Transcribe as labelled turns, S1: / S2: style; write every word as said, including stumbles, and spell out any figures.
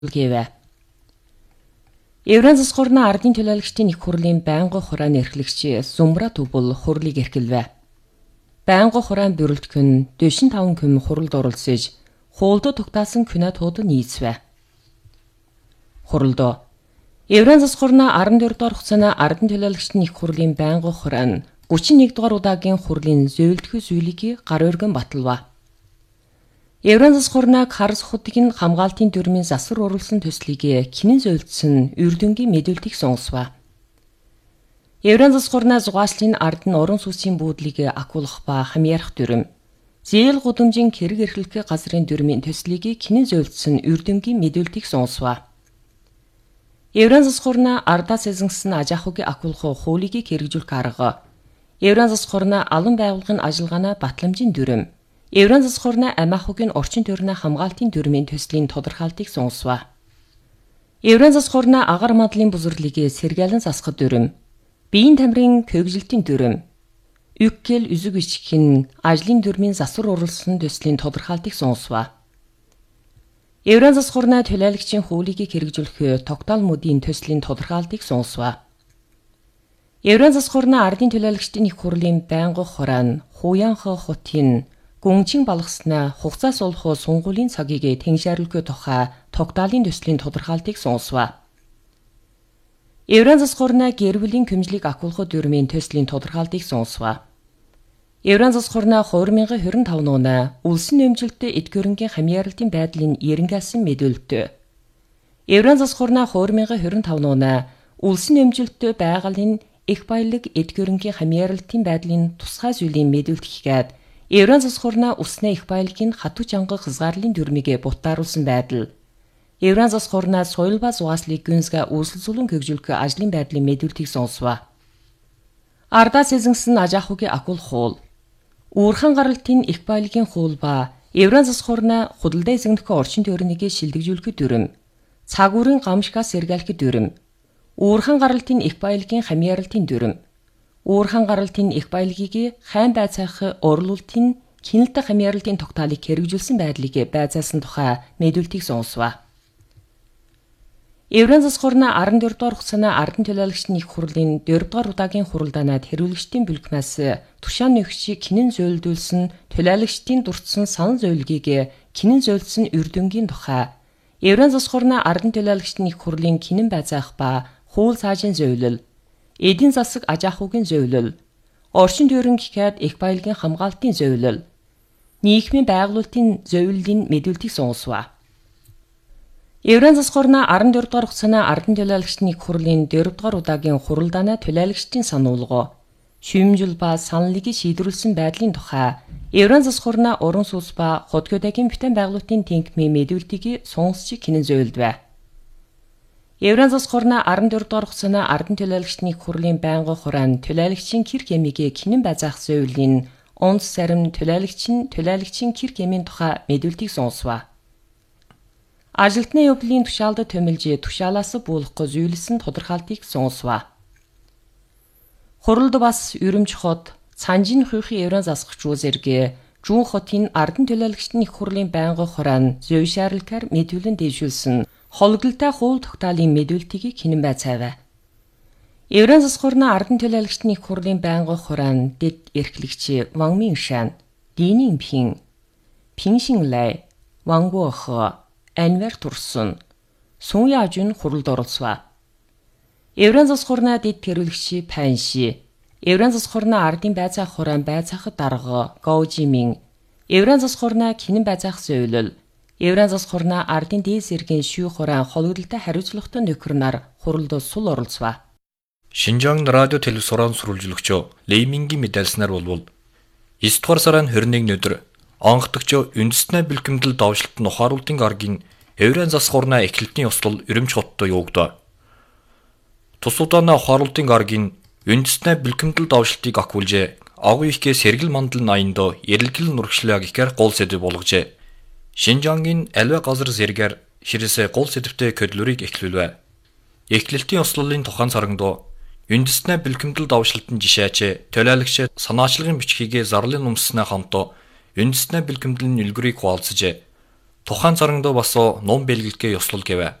S1: гэвэ. Евран засгуурна ардын төлөөлөгчдийн их хурлын байнгын хурааны эрхлэгч Зумбрат Үбэл хурлыг эрхэлвэ. Байнгын хураан бүрэлдэхүүн дэшин таван күм хуралд оролцож, хуулдо тогтаасан күнатууд нийцвэ. Хуралдо Евран засгуурна арван дөрөв дугаар хугацааны ардын төлөөлөгчдийн их хурлын байнгын хураан гучин нэг дугаар удаагийн хурлын зөвлөлтгөө зүйлийг гар өргөн баталва. Евран засгуурнаг харс хотын хамгаалтын дүрмийн засвар оруулсан төслийг кинэн зөвлөсөн үрдөнгийн мэдүүлтийг сонсва. Евран засгуурна зугааслын ард нь орон сүсийн буудлыг акуулах ба хамьяарах дүрм. Зээл гудамжийн хэрэг эрхлэх газрын дүрмийн төслийг кинэн зөвлөсөн үрдөнгийн мэдүүлтийг сонсва. Евран засгуурна ардаас эзэнсэн аж ахуйг акуулах хуулийг хэрэгжүүлэх арга. Евран засгуурна алан байгууллагын ажиллагаана батламжийн дүрм. Евран засгуурна амь ахуйн орчин тойрны хамгаалтын дүрмийн төслийн тодорхойлтыг сонсва. Евран засгуурна агаар мадлын бузрлыг сэргээлэн засах дүрм. Биеийн тамирын хөгжилтийн дүрм. Үггэл үзэг бичгийн ажлын дүрмийн засвар оруулсан төслийн тодорхойлтыг сонсва. Евран засгуурна төлөөлөгчийн хуулийг хэрэгжүүлэх тогтоолмуудын төслийн тодорхойлтыг сонсва. Евран засгуурна ардын төлөөлөгчдийн их хурлын байнгын хураан Хуянх хотын гүнчин балгаснаа хугацаа суулгах сунгуулийн цагийг тэншээрлэхүй тухай тогтоолын төслийн тодорхойлтыг сонсва. Евран засгуурна гэр бүлийн хэмжлийг акуулах дүрмийн төслийн тодорхойлтыг сонсва. Евран засгуурна две тысячи двадцать пять оноо улсын нэмжилттэй эдгээрэнгийн хамьяаралтын байдлын эренгээс мэдүүлэлт. Евран засгуурна две тысячи двадцать пять оноо улсын нэмжилттэй байгалийн их баялаг эдгээрэнгийн хамьяаралтын байдлын тусгай зүйлийн мэдүүлэлт Евран засгуурна усны их баялагын хатуу чанга хязгаарлалын дүрмийг бутааруулсан байдал. Евран засгуурна соёл ба зугааслыг гүнзгий үүсэлзүүлэн хөгжүүлэх ажлын байдлын мэдүүлэлтийг сонсва. Ардаас эзэнсэн аж ахуйг акуулах хууль. Уурхан гаралтын их баялагын хууль ба Евран засгуурна худалдаа эзэмдэх орчин тойрныг шилдэгжүүлэх дүрм. Цаг үрийн гамшигаас сэргийлэх дүрм. Уурхан гаралтын их баялагын хамьяаралтын дүрм. Уурхан гаралтын их баялагийг хайн байцаах орлуулалтын хяналттай хамьяаралтын тогтоолыг хэрэгжүүлсэн байдлыг байцаасан тухай мэдүүлэлтийг сонсва. Евран засгуурна арван дөрөв дугаар хугацааны ардын төлөөлөгчдийн их хурлын дөрөв дугаар удаагийн хуралдаанад хэрүүлэгчдийн бүлгмээс тушаан нөхшийг кинэн зөвлөдүүлсэн төлөөлөгчдийн дурдсан санал зөвлөгийг кинэн зөвлөсөн үрдөнгийн тухай Евран засгуурна ардын төлөөлөгчдийн их хурлын кинэн байцаах ба хууль цаашийн зөвлөл эдийн засаг аж ахуйн зөвлөл, орчин тойрон гэхэд их баялагын хамгаалтын зөвлөл, нийгмийн байгуулалтын зөвлөлийн мэдүүлэлтийг сонсва. Евран засгуурна арван дөрөв дугаар хугацааны ардын төлөөлөгчдийн их хурлын дөрөв дугаар удаагийн хуралдааны төлөөлөгчдийн сануулга, шүүмжил ба саналыг шийдвэрлсэн байдлын тухай Евран засгуурна уран сүнс ба хотгоодгийн бүтээн байгуулалтын тэнхимийн мэдүүлэлтийг сонсч кинэн зөвлөдвэ. Евран засгуурна арван дөрөв дугаар хугацааны ардын төлөөлөгчдийн их хурлын байнгын хураан төлөөлөгчийн кэр хэмийг кинэн байцаах зөвлөлийн онц зарим төлөөлөгчийн төлөөлөгчийн кэр хэмийн тухай мэдүүлэлтийг сонсва. Ажилтны явдлын тушаалд томилж тушаалаас буулгах зүйлсэн тодорхойлтыг сонсва. Хуралд бас Өрөмж хот, Цанжин хүйхи Евран засгчуу зэрэг Жүүн хотын ардын төлөөлөгчдийн их хурлын байнгын хураан зөвшөөрлөөр мэдүүлэн дэвшүүлсэн холгилтой хууль тогтоолын мэдүүлэлтийг кинэн байцаавэ. Евран засгуурна ардын төлөөлөгчдийн их хурлын байнгын хураан дэд эрхлэгч Ван Миншан, Динин Пин, Пиншин Лай, Ван Гуохо, Анвар Турсун, Сун Яжун хуралд оролцва. Евран засгуурна дэд тэрүүлэгч Панши, Евран засгуурна ардын байцаах хураан байцаахад дарга Гоужимин, Евран засгуурна кинэн байцаах зөвлөл, Евран засгуурна ардын дээд зэргийн шүү хураан холигдолтой хариуцлагатай нөхөр нар хуралд сул оролцва.
S2: Шинжаан радио телевиз сургаан сурвалжлагч Леймингийн мэдээлснээр болвол девять дугаар сарын двадцать первый өдөр онгодогч үндэстний бэлгэмдэл давшилт нухааруултын гарагийн Евран засгуурна эхлэлтийн ёслол Өрөмж хоттой явагдав. Тус удааны ухааруултын гарагийн үндэстний бэлгэмдэл давшилтыг акуулжээ. Агуу ихгээ сэргэл мандал наянд ярилгэл нурагшлаа гэхээр гол сэдэв болгожээ. Шинжаангийн альва газар зэргээр ширээсээ гол сэдвтэй көдлөрийг эхлүүлвэ. Эхлэлтийн ёслолын тухайн царганд үндэстний бэлгэмдэл давшилтын жишээч төлөөлөгч санаачлагын бичгийг зарлын өмснөө хамт үндэстний бэлгэмдэлийн үлгэрийг хуваалцжээ. Тухайн царангдоо басоо ном бэлгэлгээ ёслол гэвэ.